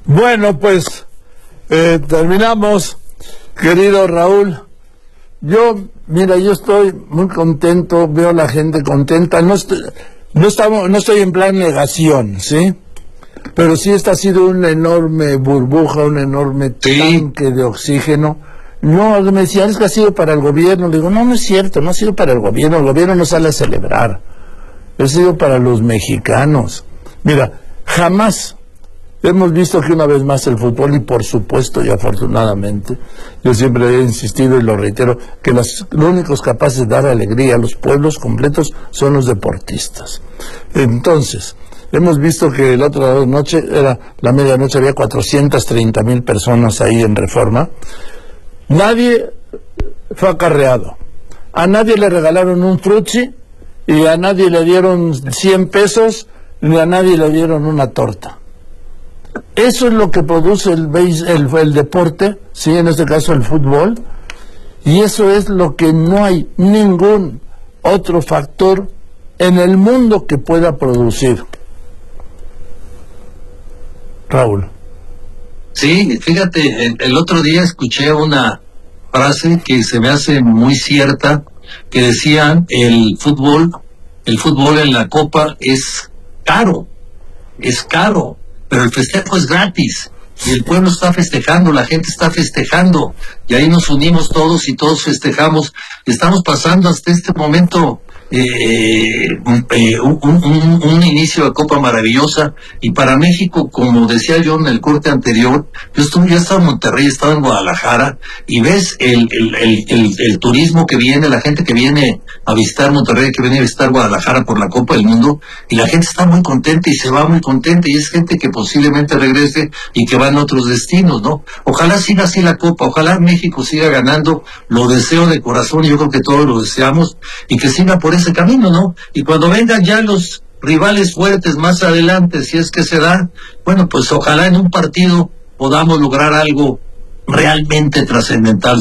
Bueno, pues terminamos, querido Raúl. Mira, yo estoy muy contento, veo a la gente contenta. No estoy en plan negación, ¿sí? Pero sí, esta ha sido una enorme burbuja, un enorme tanque de oxígeno. No, me decían, es que ha sido para el gobierno. Le digo, no es cierto, no ha sido para el gobierno no sale a celebrar. Ha sido para los mexicanos. Mira, jamás hemos visto que una vez más el fútbol, y por supuesto y afortunadamente, yo siempre he insistido y lo reitero, que los únicos capaces de dar alegría a los pueblos completos son los deportistas. Entonces, hemos visto que la otra noche, era la medianoche, había 430,000 personas ahí en Reforma. Nadie fue acarreado. A nadie le regalaron un frutzi, y a nadie le dieron 100 pesos, ni a nadie le dieron una torta. Eso es lo que produce el deporte, sí, en este caso el fútbol, y eso es lo que no hay ningún otro factor en el mundo que pueda producir. Raúl. Sí, fíjate, el otro día escuché una frase que se me hace muy cierta, que decían, el fútbol en la Copa es caro, pero el festejo es gratis, y el pueblo está festejando, la gente está festejando, y ahí nos unimos todos y todos festejamos. Estamos pasando hasta este momento un inicio de Copa maravillosa, y para México, como decía yo en el corte anterior, yo he estado en Monterrey, he estado en Guadalajara, y ves el turismo que viene, la gente que viene a visitar Monterrey, que viene a visitar Guadalajara por la Copa del Mundo, y la gente está muy contenta y se va muy contenta, y es gente que posiblemente regrese y que va en otros destinos, ¿no? Ojalá siga así la Copa, ojalá México siga ganando, lo deseo de corazón, y yo creo que todos lo deseamos, y que siga por ese camino, ¿no? Y cuando vengan ya los rivales fuertes más adelante, si es que se da, bueno, pues ojalá en un partido podamos lograr algo realmente trascendental.